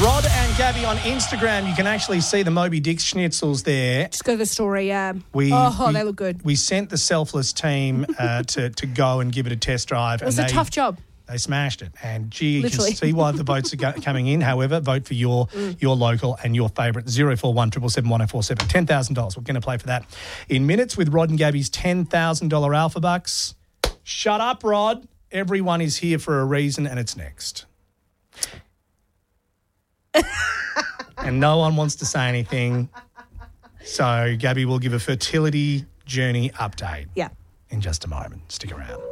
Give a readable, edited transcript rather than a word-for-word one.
Rod and Gabby on Instagram. You can actually see the Moby Dick schnitzels there. Just go to the story, yeah. We they look good. We sent the Selfless team to go and give it a test drive. It was a tough job. They smashed it. And, gee, you Literally. can see why the votes are coming in. However, vote for your local and your favourite. 041 777 1047. $10,000. We're going to play for that in minutes with Rod and Gabby's $10,000 Alpha Bucks. Shut up, Rod. Everyone is here for a reason, and it's next. And no one wants to say anything. So Gabby will give a fertility journey update Yeah. in just a moment. Stick around.